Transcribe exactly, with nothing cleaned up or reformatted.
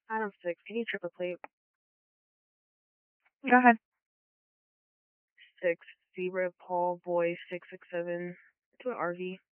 Adam six, can you triple plate? Go ahead. Six, Zebra, Paul, Boy, six six seven, to an R V.